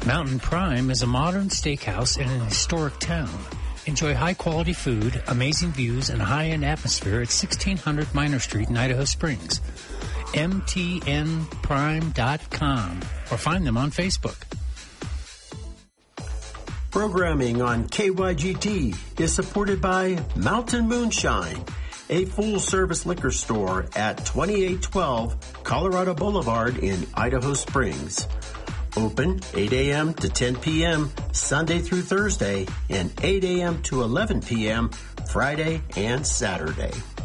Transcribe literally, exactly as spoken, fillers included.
Mountain Prime is a modern steakhouse in an historic town. Enjoy high-quality food, amazing views, and high-end atmosphere at sixteen hundred Minor Street in Idaho Springs. M T N prime dot com or find them on Facebook. Programming on K Y G T is supported by Mountain Moonshine, a full-service liquor store at twenty-eight twelve Colorado Boulevard in Idaho Springs. Open eight a.m. to ten p.m. Sunday through Thursday and eight a.m. to eleven p.m. Friday and Saturday.